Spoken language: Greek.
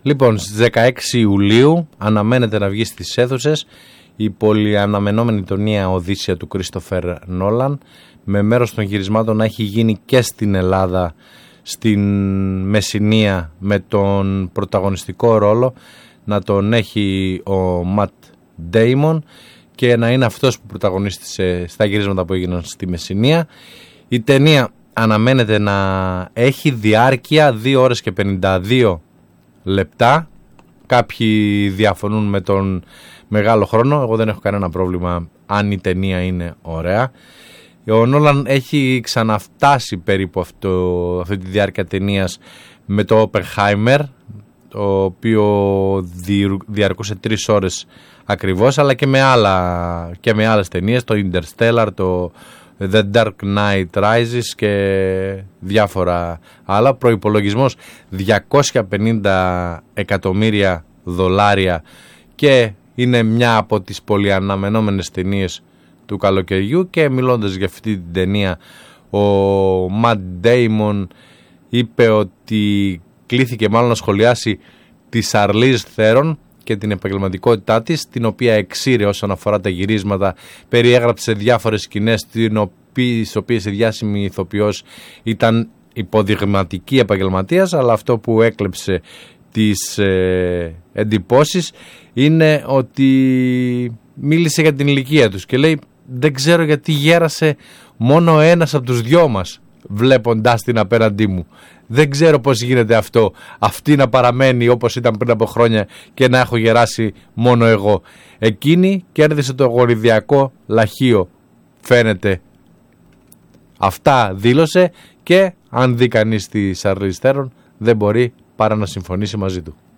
Λοιπόν, στις 16 Ιουλίου αναμένεται να βγει στις αίθουσες η πολυαναμενόμενη ταινία Οδύσσεια του Κρίστοφερ Νόλαν, με μέρος των γυρισμάτων να έχει γίνει και στην Ελλάδα, στην Μεσσηνία, με τον πρωταγωνιστικό ρόλο να τον έχει ο Ματ Ντέιμον και να είναι αυτός που πρωταγωνίστησε στα γυρίσματα που έγιναν στη Μεσσηνία. Η ταινία αναμένεται να έχει διάρκεια 2 ώρες και 52 λεπτά. Κάποιοι διαφωνούν με τον μεγάλο χρόνο. Εγώ δεν έχω κανένα πρόβλημα αν η ταινία είναι ωραία. Ο Νόλαν έχει ξαναφτάσει περίπου αυτή τη διάρκεια ταινίας με το Oppenheimer, το οποίο διαρκούσε 3 ώρες ακριβώς, αλλά και με άλλες ταινίες, το Interstellar, το The Dark Knight Rises και διάφορα άλλα. Προϋπολογισμός 250 εκατομμύρια δολάρια και είναι μια από τις πολυαναμενόμενες ταινίες του καλοκαιριού. Και μιλώντας για αυτή την ταινία, ο Matt Damon είπε ότι κλήθηκε μάλλον να σχολιάσει τη Charlize Theron και την επαγγελματικότητά της, την οποία εξήρε όσον αφορά τα γυρίσματα, περιέγραψε διάφορες σκηνές στις οποίες η διάσημη ηθοποιός ήταν υποδειγματική επαγγελματίας, αλλά αυτό που έκλεψε τις εντυπώσεις είναι ότι μίλησε για την ηλικία τους και λέει, δεν ξέρω γιατί γέρασε μόνο ένας από τους δυο μας βλέποντάς την απέναντί μου. Δεν ξέρω πώς γίνεται αυτό, αυτή να παραμένει όπως ήταν πριν από χρόνια και να έχω γεράσει μόνο εγώ. Εκείνη κέρδισε το γονιδιακό λαχείο, φαίνεται. Αυτά δήλωσε και αν δει κανείς τη Charlize Theron δεν μπορεί παρά να συμφωνήσει μαζί του.